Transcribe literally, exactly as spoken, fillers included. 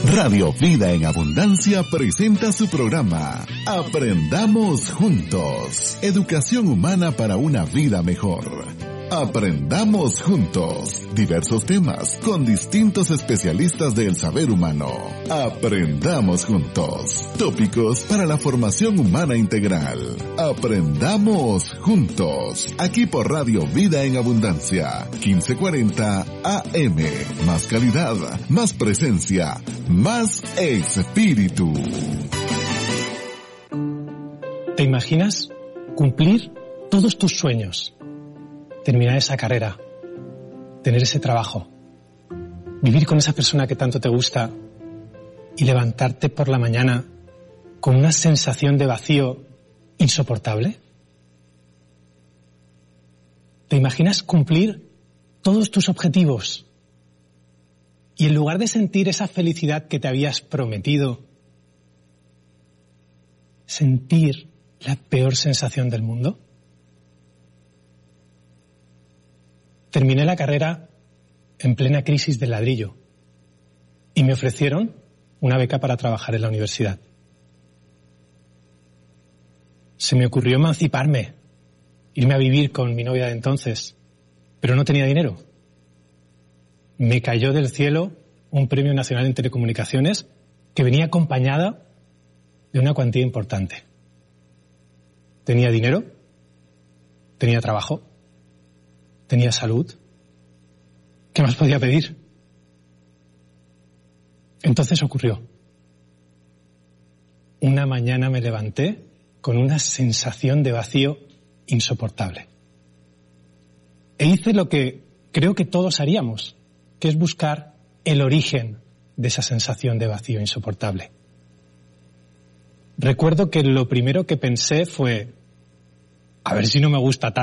Radio Vida en Abundancia presenta su programa Aprendamos Juntos. Educación humana para una vida mejor. Aprendamos Juntos. Diversos temas con distintos especialistas del saber humano. Aprendamos Juntos. Tópicos para la formación humana integral. Aprendamos Juntos. Aquí por Radio Vida en Abundancia. quince cuarenta A M. Más calidad, más presencia, más espíritu. ¿Te imaginas cumplir todos tus sueños? Terminar esa carrera, tener ese trabajo, vivir con esa persona que tanto te gusta y levantarte por la mañana con una sensación de vacío insoportable? ¿Te imaginas cumplir todos tus objetivos y en lugar de sentir esa felicidad que te habías prometido, sentir la peor sensación del mundo? Terminé la carrera en plena crisis del ladrillo y me ofrecieron una beca para trabajar en la universidad. Se me ocurrió emanciparme, irme a vivir con mi novia de entonces, pero no tenía dinero. Me cayó del cielo un premio nacional en telecomunicaciones que venía acompañada de una cuantía importante. Tenía dinero, tenía trabajo, tenía salud. ¿Qué más podía pedir? Entonces ocurrió. Una mañana me levanté con una sensación de vacío insoportable. E hice lo que creo que todos haríamos, que es buscar el origen de esa sensación de vacío insoportable. Recuerdo que lo primero que pensé fue, a ver si no me gusta tanto.